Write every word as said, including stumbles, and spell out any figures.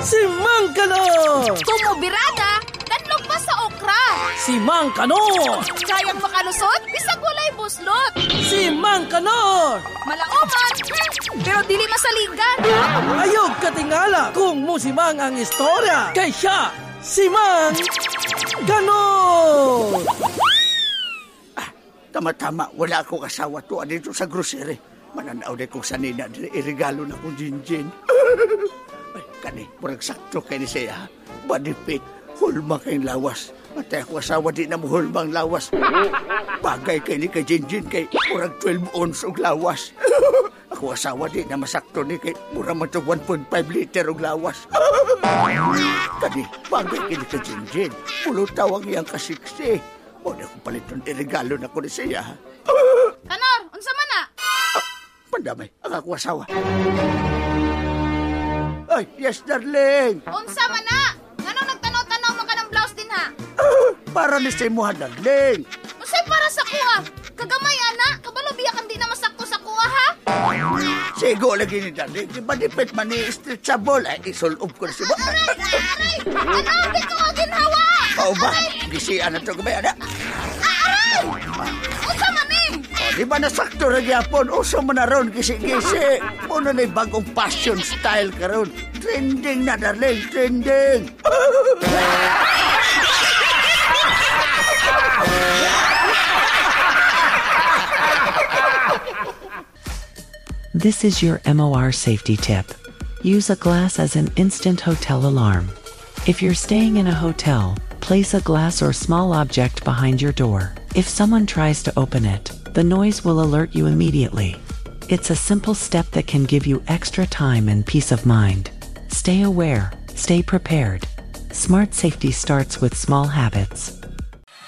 Si Mang Kanor! Tumubirada, tanlog pa sa okra. Si Mang Kanor! Kayang makalusot, bisag walay buslot. Si Mang Kanor! Malaoman, pero dili masaligan. Ayog katingala kung musimang ang istorya. Kay siya, si Mang Kanor! Ah, tama-tama, wala akong asawa to dito sa grocery. Mananaw na kong sanina, irigalo na kong Jinjin. Ay, kani, murag sakto kay ni siya. Badipit, hulma kayong lawas. Matay ako asawa di na mo hulmang lawas. Bagay kay ni kay Jinjin kay murag twelve ounce og lawas. Ako asawa di na masakto ni kay murag man to one point five liter og lawas. Kani, bagay kay ni kay Jinjin. Pulo tawag iyang kasiksi. O na kong paliton, irigalo na ko ni siya. Kanor, unsa man na? Pandamay, ang ako asawa. Ay, yes, darling. Unsa man na? Nganong nagtanaw-tanaw man ka ng blouse din ha? Ah, para ni sa imuha, darling. Unsay para sa kuha? Kagamay ana, kabalo biya kang di na masakto sa kuha ha? Sigo lagi ni darling. Di ba dipit man ni stretchable? Ay, isulob ko na si ba? Aray, aray! Ano, di ko ginhawa! Oo ba? Gisian na ito gamay, ana? Aray! Unsa man ni? Di ba nasakto na gyapon? Uso mo na ron, gisi-gisi. Muna na yung bagong fashion style ka ron. Trending na, darling. Trending. This is your M O R safety tip. Use a glass as an instant hotel alarm. If you're staying in a hotel, place a glass or small object behind your door. If someone tries to open it, the noise will alert you immediately. It's a simple step that can give you extra time and peace of mind. Stay aware, stay prepared. Smart safety starts with small habits.